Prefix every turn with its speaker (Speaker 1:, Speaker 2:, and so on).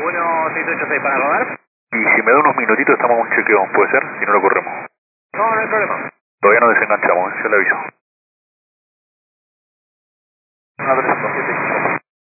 Speaker 1: 1686 para rodar.
Speaker 2: Y si me da unos minutitos estamos con un chequeo, ¿puede ser? Si no lo corremos.
Speaker 1: No, no hay problema.
Speaker 2: Todavía no desenganchamos, ya le aviso.
Speaker 1: Atrasando.